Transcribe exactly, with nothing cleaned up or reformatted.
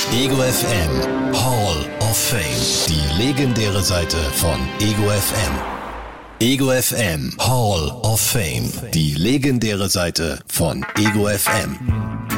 Ego F M Hall of Fame. Die legendäre Seite von Ego F M. Ego F M Hall of Fame. Die legendäre Seite von Ego F M.